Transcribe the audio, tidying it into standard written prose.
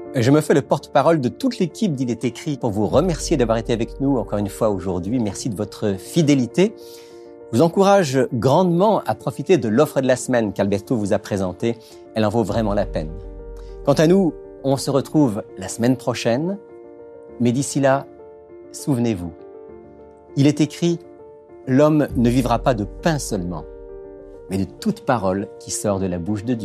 Je me fais le porte-parole de toute l'équipe d'Il est écrit pour vous remercier d'avoir été avec nous encore une fois aujourd'hui. Merci de votre fidélité. Je vous encourage grandement à profiter de l'offre de la semaine qu'Alberto vous a présentée. Elle en vaut vraiment la peine. Quant à nous, on se retrouve la semaine prochaine. Mais d'ici là, souvenez-vous, il est écrit « L'homme ne vivra pas de pain seulement, mais de toute parole qui sort de la bouche de Dieu ».